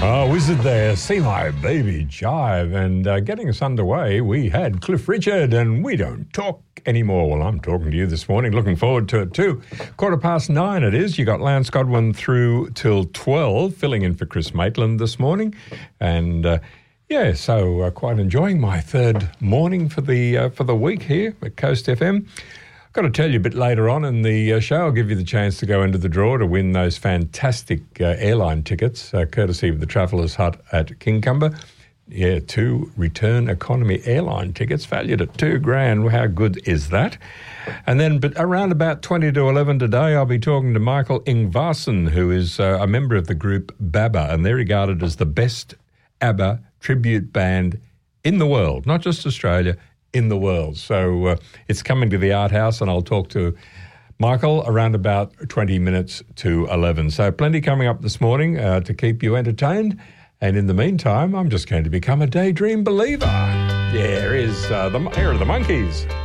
Oh, Wizard there, See My Baby Jive. And getting us underway, we had Cliff Richard, and we don't talk anymore. Well, I'm talking to you this morning. Looking forward to it too. 9:15 it is. You got Lance Godwin through till 12, filling in for Chris Maitland this morning. And so quite enjoying my third morning for the week here at Coast FM. Got to tell you a bit later on in the show, I'll give you the chance to go into the draw to win those fantastic airline tickets, courtesy of the Travellers Hut at Kincumber. Yeah, 2 return economy airline tickets valued at $2,000. How good is that? And then but around about 20 to 11 today, I'll be talking to Michael Ingvarsson, who is a member of the group BABBA, and they're regarded as the best ABBA tribute band in the world, not just Australia, in the world. So it's coming to the Art House, and I'll talk to Michael around about 20 minutes to 11. So plenty coming up this morning to keep you entertained. And in the meantime, I'm just going to become a daydream believer. Yeah, here are the Monkeys.